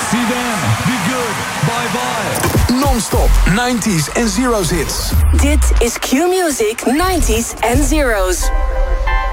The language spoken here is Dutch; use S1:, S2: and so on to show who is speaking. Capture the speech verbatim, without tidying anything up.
S1: See then, be good, bye bye.
S2: Non-stop nineties en zeros hits.
S3: Dit is Q-Music nineties en zeros.